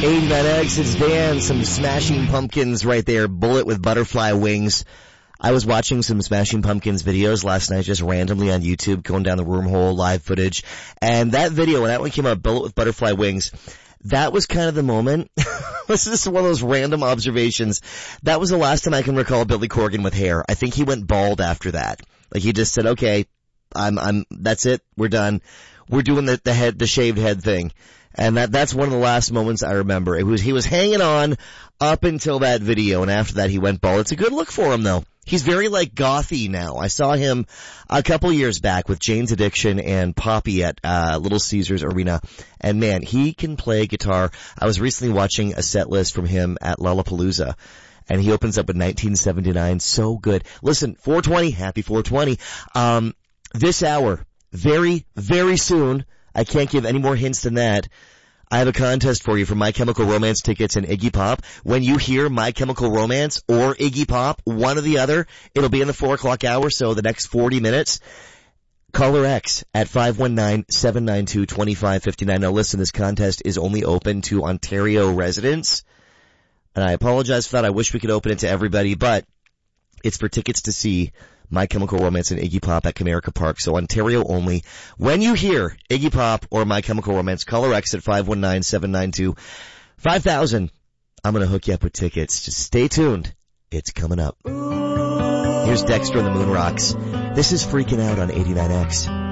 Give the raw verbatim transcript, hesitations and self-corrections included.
eighty-nine X, it's Dan, some Smashing Pumpkins right there, Bullet with Butterfly Wings. I was watching some Smashing Pumpkins videos last night just randomly on YouTube, going down the wormhole, live footage, and that video, when that one came out, Bullet with Butterfly Wings, that was kind of the moment. This is one of those random observations. That was the last time I can recall Billy Corgan with hair. I think he went bald after that. Like he just said, okay, I'm, I'm, that's it, we're done. We're doing the, the head, the shaved head thing. And that, that's one of the last moments I remember. It was, he was hanging on up until that video, and after that he went bald. It's a good look for him though. He's very like gothy now. I saw him a couple years back with Jane's Addiction and Poppy at, uh, Little Caesars Arena. And man, he can play guitar. I was recently watching a set list from him at Lollapalooza, and he opens up with nineteen seventy-nine. So good. Listen, four twenty, happy four twenty. Um, this hour, very, very soon, I can't give any more hints than that, I have a contest for you for My Chemical Romance tickets and Iggy Pop. When you hear My Chemical Romance or Iggy Pop, one or the other, it'll be in the four o'clock hour, so the next forty minutes. Caller X at five one nine, seven nine two, two five five nine. Now listen, this contest is only open to Ontario residents, and I apologize for that. I wish we could open it to everybody, but it's for tickets to see My Chemical Romance and Iggy Pop at Comerica Park, so Ontario only. When you hear Iggy Pop or My Chemical Romance, caller X at five one nine, seven nine two, five thousand. I'm gonna hook you up with tickets. Just stay tuned. It's coming up. Here's Dexter and the Moon Rocks. This is Freaking Out on eighty-nine X.